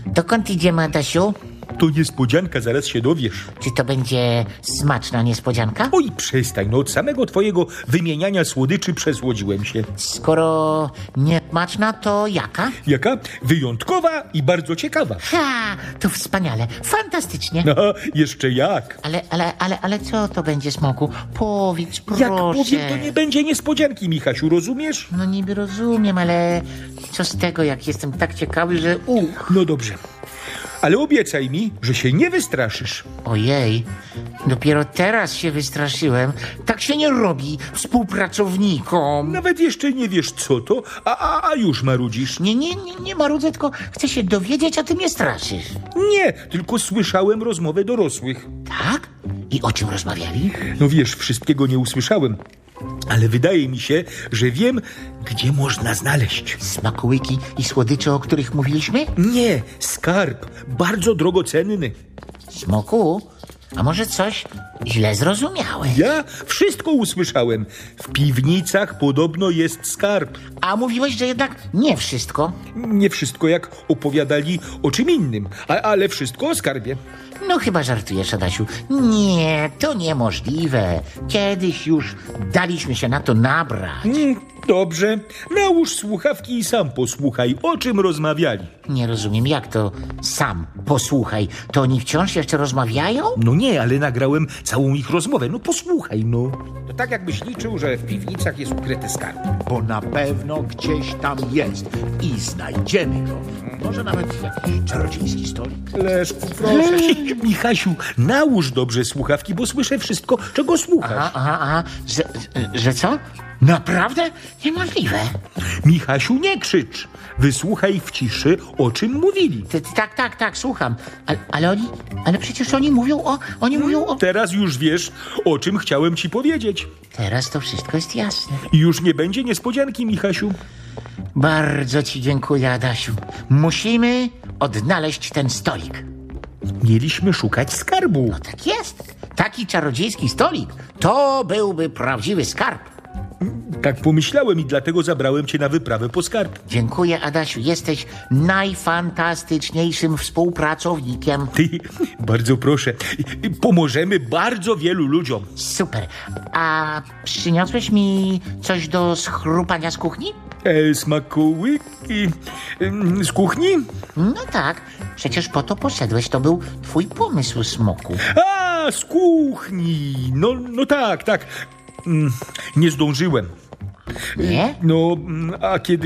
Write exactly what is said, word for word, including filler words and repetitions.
Dokąd idziemy, Adasiu? To niespodzianka, zaraz się dowiesz. Czy to będzie smaczna niespodzianka? Oj, przestań, no od samego twojego wymieniania słodyczy przesłodziłem się. Skoro nie smaczna, to jaka? Jaka? Wyjątkowa i bardzo ciekawa. Ha, to wspaniale, fantastycznie. No, jeszcze jak. Ale, ale, ale, ale co to będzie, Smoku? Powiedz, proszę. Jak powiem, to nie będzie niespodzianki, Michasiu, rozumiesz? No niby rozumiem, ale co z tego, jak jestem tak ciekawy, że uch. No dobrze. Ale obiecaj mi, że się nie wystraszysz. Ojej, dopiero teraz się wystraszyłem. Tak się nie robi współpracownikom. Nawet jeszcze nie wiesz co to, a, a, a już marudzisz. Nie, nie, nie, nie marudzę, tylko chcę się dowiedzieć, a ty mnie straszysz. Nie, tylko słyszałem rozmowę dorosłych. Tak? I o czym rozmawiali? No wiesz, wszystkiego nie usłyszałem, ale wydaje mi się, że wiem, gdzie można znaleźć. Smakołyki i słodycze, o których mówiliśmy? Nie, skarb, bardzo drogocenny. Smoku, a może coś źle zrozumiałeś? Ja wszystko usłyszałem. W piwnicach podobno jest skarb. A mówiłeś, że jednak nie wszystko. Nie wszystko jak opowiadali o czym innym, a, ale wszystko o skarbie. No chyba żartujesz, Adasiu. Nie, to niemożliwe. Kiedyś już daliśmy się na to nabrać. Mm, dobrze, nałóż słuchawki i sam posłuchaj, o czym rozmawiali. Nie rozumiem, jak to sam posłuchaj. To oni wciąż jeszcze rozmawiają? No nie, ale nagrałem całą ich rozmowę. No posłuchaj, no. To tak jakbyś liczył, że w piwnicach jest ukryty skarb. Bo na pewno gdzieś tam jest i znajdziemy go. Może nawet jakiś czarodziejski stolik. Leszku, proszę. Michasiu, nałóż dobrze słuchawki, bo słyszę wszystko, czego słuchasz. Aha, aha, aha. Że, że co? Naprawdę? Niemożliwe. Michasiu, nie krzycz. Wysłuchaj w ciszy, o czym mówili. Ty, ty, tak, tak, tak, słucham. Ale, ale oni, ale przecież oni mówią o, oni mówią o... Teraz już wiesz, o czym chciałem ci powiedzieć. Teraz to wszystko jest jasne. I już nie będzie niespodzianki, Michasiu. Bardzo ci dziękuję, Adasiu. Musimy odnaleźć ten stolik. Mieliśmy szukać skarbu. No tak jest. Taki czarodziejski stolik to byłby prawdziwy skarb. Tak pomyślałem i dlatego zabrałem cię na wyprawę po skarb. Dziękuję, Adasiu. Jesteś najfantastyczniejszym współpracownikiem. Ty, bardzo proszę, pomożemy bardzo wielu ludziom. Super. A przyniosłeś mi coś do schrupania z kuchni? E, smakołyki em, z kuchni? No tak. Przecież po to poszedłeś. To był twój pomysł, Smoku. A, z kuchni. No, no tak, tak. Mm, Nie zdążyłem. Nie? No, mm, a kiedy